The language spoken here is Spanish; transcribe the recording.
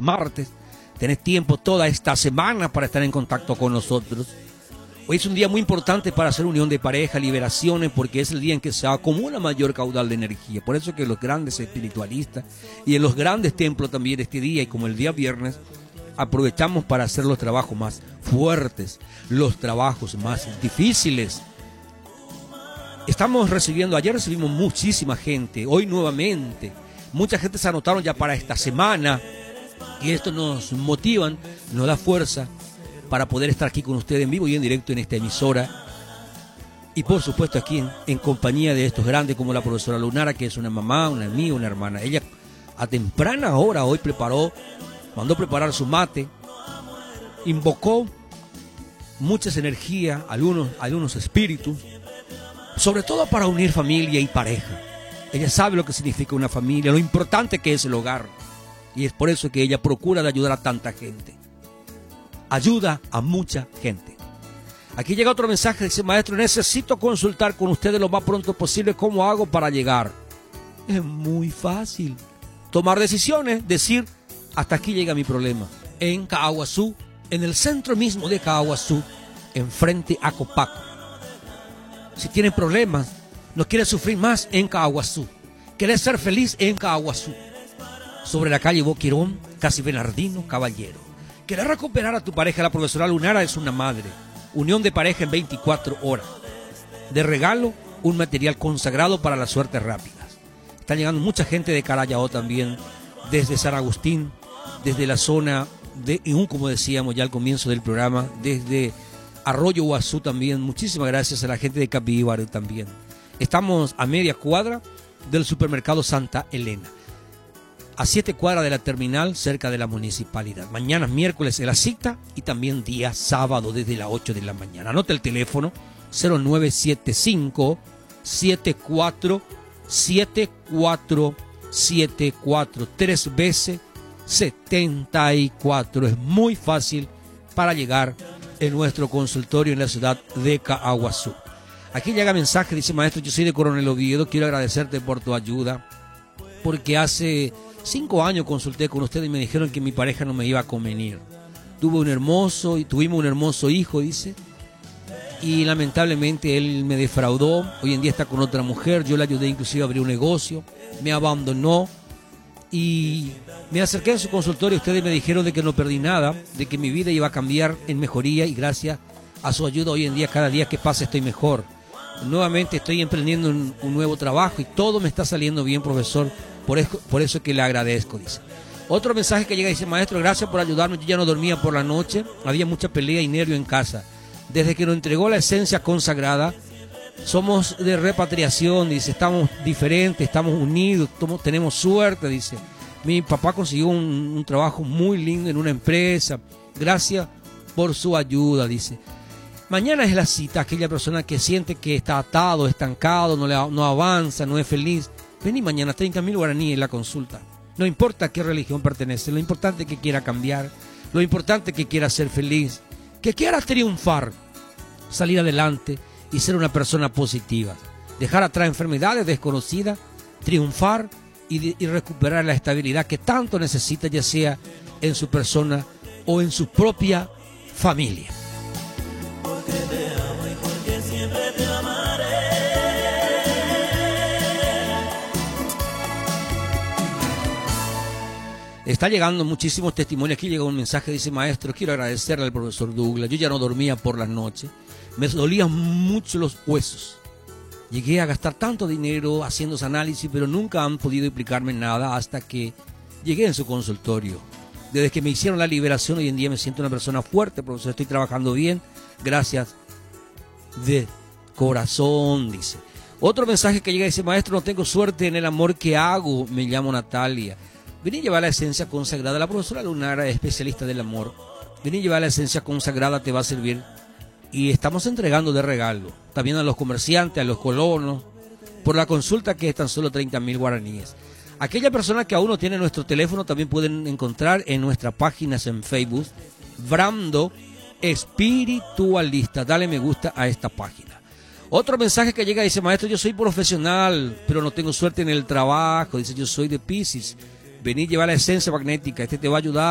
martes. Tenés tiempo toda esta semana para estar en contacto con nosotros. Hoy es un día muy importante para hacer unión de pareja, liberaciones, porque es el día en que se acumula mayor caudal de energía. Por eso es que los grandes espiritualistas y en los grandes templos también este día, y como el día viernes, aprovechamos para hacer los trabajos más fuertes, los trabajos más difíciles. Ayer recibimos muchísima gente, hoy nuevamente. Mucha gente se anotaron ya para esta semana y esto nos motiva, nos da fuerza para poder estar aquí con ustedes en vivo y en directo en esta emisora. Y por supuesto aquí en compañía de estos grandes como la profesora Lunara, que es una mamá, una amiga, una hermana. Ella a temprana hora hoy mandó preparar su mate, invocó muchas energías, algunos espíritus, sobre todo para unir familia y pareja. Ella sabe lo que significa una familia, lo importante que es el hogar. Y es por eso que ella procura de ayudar a tanta gente. Ayuda a mucha gente. Aquí llega otro mensaje, dice: maestro, necesito consultar con ustedes lo más pronto posible. ¿Cómo hago para llegar? Es muy fácil. Tomar decisiones, decir: hasta aquí llega mi problema. En Caaguazú, en el centro mismo de Caaguazú, enfrente a Copaco. Si tienes problemas, no quieres sufrir más, en Caaguazú. Quieres ser feliz, en Caaguazú. Sobre la calle Boquerón, casi Bernardino Caballero. ¿Querés recuperar a tu pareja? La profesora Lunara es una madre. Unión de pareja en 24 horas. De regalo, un material consagrado para las suertes rápidas. Está llegando mucha gente de Carayao también, desde San Agustín, desde la zona de Iún, como decíamos ya al comienzo del programa, desde Arroyo Guazú también. Muchísimas gracias a la gente de Capibaro también. Estamos a media cuadra del supermercado Santa Elena, a 7 cuadras de la terminal, cerca de la municipalidad. Mañana miércoles es la cita y también día sábado desde las 8 de la mañana. Anota el teléfono 0975 747474, 3 veces 74. Es muy fácil para llegar en nuestro consultorio en la ciudad de Caaguazú. Aquí llega mensaje, dice: maestro, yo soy de Coronel Oviedo, quiero agradecerte por tu ayuda, porque hace 5 años consulté con ustedes y me dijeron que mi pareja no me iba a convenir. Tuvimos un hermoso hijo, dice, y lamentablemente él me defraudó. Hoy en día está con otra mujer. Yo le ayudé inclusive a abrir un negocio, me abandonó y me acerqué a su consultorio. Ustedes me dijeron de que no perdí nada, de que mi vida iba a cambiar en mejoría, y gracias a su ayuda hoy en día, cada día que pasa estoy mejor. Nuevamente estoy emprendiendo un nuevo trabajo y todo me está saliendo bien, profesor. Por eso es que le agradezco, dice. Otro mensaje que llega, dice: maestro, gracias por ayudarnos. Yo ya no dormía por la noche, había mucha pelea y nervio en casa. Desde que nos entregó la esencia consagrada, somos de repatriación, dice. Estamos diferentes, estamos unidos, tenemos suerte, dice. Mi papá consiguió un trabajo muy lindo en una empresa. Gracias por su ayuda, dice. Mañana es la cita, aquella persona que siente que está atado, estancado, no avanza, no es feliz. Vení mañana, 30.000 guaraníes en la consulta. No importa a qué religión pertenece, lo importante es que quiera cambiar, lo importante es que quiera ser feliz, que quiera triunfar, salir adelante y ser una persona positiva. Dejar atrás enfermedades desconocidas, triunfar y recuperar la estabilidad que tanto necesita, ya sea en su persona o en su propia familia. Está llegando muchísimos testimonios. Aquí llega un mensaje, dice: maestro, quiero agradecerle al profesor Douglas. Yo ya no dormía por las noches, me dolían mucho los huesos. Llegué a gastar tanto dinero haciendo ese análisis, pero nunca han podido explicarme nada hasta que llegué en su consultorio. Desde que me hicieron la liberación, hoy en día me siento una persona fuerte, profesor. Estoy trabajando bien, gracias de corazón, dice. Otro mensaje que llega, dice: maestro, no tengo suerte en el amor que hago, me llamo Natalia. Vení a llevar la esencia consagrada. La profesora Lunara es especialista del amor. Vení a llevar la esencia consagrada, te va a servir. Y estamos entregando de regalo también a los comerciantes, a los colonos, por la consulta, que es tan solo 30.000 guaraníes. Aquella persona que aún no tiene nuestro teléfono también pueden encontrar en nuestras páginas en Facebook, Brando Espiritualista. Dale me gusta a esta página. Otro mensaje que llega, dice: maestro, yo soy profesional, pero no tengo suerte en el trabajo. Dice: yo soy de Piscis. Vení a llevar la esencia magnética, te va a ayudar.